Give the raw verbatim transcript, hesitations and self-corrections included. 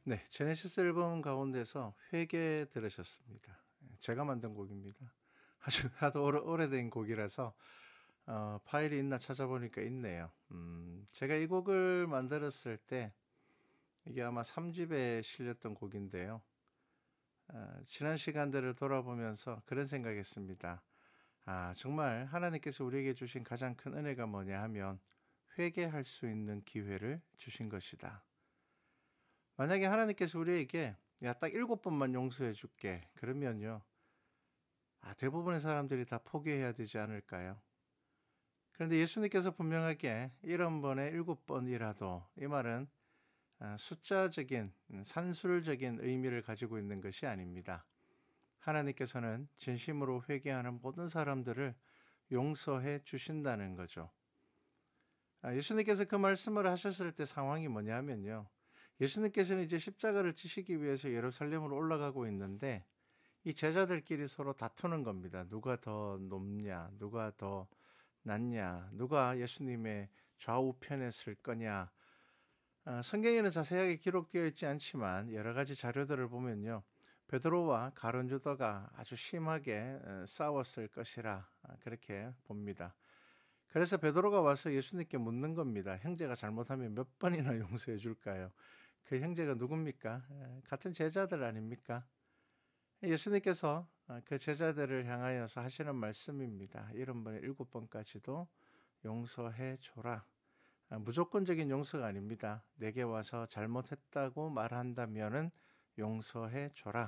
네. 제네시스 앨범 가운데서 회개 들으셨습니다. 예 제가 만든 곡입니다. 아주 하도 오래 오래된 곡이라서 어 파일이 있나 찾아보니까 있네요. 음 제가 이 곡을 만들었을 때 이게 아마 삼 집에 실렸던 곡인데요. 어 지난 시간들을 돌아보면서 그런 생각했습니다. '아 정말 하나님께서 우리에게 주신 가장 큰 은혜가 뭐냐 하면 회개할 수 있는 기회를 주신 것이다.' 만약에 하나님께서 우리에게 "야 딱 일곱 번만 용서해 줄게." 그러면요. 아 대부분의 사람들이 다 포기해야 되지 않을까요? 그런데 예수님께서 분명하게 일흔 번에 일곱 번이라도 이 말은 아 숫자적인 음 산술적인 의미를 가지고 있는 것이 아닙니다. 하나님께서는 진심으로 회개하는 모든 사람들을 용서해 주신다는 거죠. 아 예수님께서 그 말씀을 하셨을 때 상황이 뭐냐면요. 예수님께서는 이제 십자가를 지시기 위해서 예루살렘으로 올라가고 있는데 이 제자들끼리 서로 다투는 겁니다. 누가 더 높냐, 누가 더 낫냐, 누가 예수님의 좌우편에 설 거냐. 아 성경에는 자세하게 기록되어 있지 않지만 여러 가지 자료들을 보면요. 베드로와 가룟 유다가 아주 심하게 어 싸웠을 것이라 아 그렇게 봅니다. 그래서 베드로가 와서 예수님께 묻는 겁니다. "형제가 잘못하면 몇 번이나 용서해 줄까요?" 그 형제가 누굽니까? 에 같은 제자들 아닙니까? 예수님께서 어 그 제자들을 향하여서 하시는 말씀입니다. "일흔 번에 일곱 번까지도 용서해 줘라." 아 무조건적인 용서가 아닙니다. "내게 와서 잘못했다고 말한다면은 용서해 줘라."